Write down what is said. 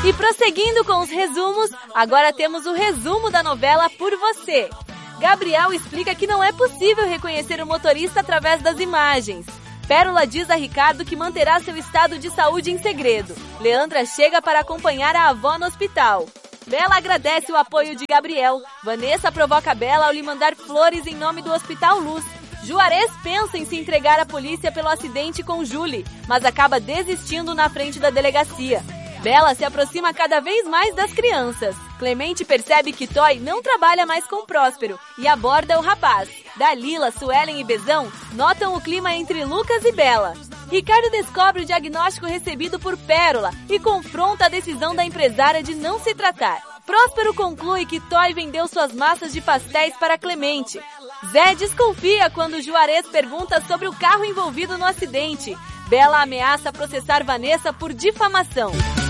E prosseguindo com os resumos, agora temos o resumo da novela Por Você. Gabriel explica que não é possível reconhecer o motorista através das imagens. Pérola diz a Ricardo que manterá seu estado de saúde em segredo. Leandra chega para acompanhar a avó no hospital. Bela agradece o apoio de Gabriel. Vanessa provoca Bela ao lhe mandar flores em nome do Hospital Luz. Juarez pensa em se entregar à polícia pelo acidente com Julie, mas acaba desistindo na frente da delegacia. Bela se aproxima cada vez mais das crianças. Clemente percebe que Toy não trabalha mais com Próspero e aborda o rapaz. Dalila, Suelen e Bezão notam o clima entre Lucas e Bela. Ricardo descobre o diagnóstico recebido por Pérola e confronta a decisão da empresária de não se tratar. Próspero conclui que Toy vendeu suas massas de pastéis para Clemente. Zé desconfia quando Juarez pergunta sobre o carro envolvido no acidente. Bela ameaça processar Vanessa por difamação.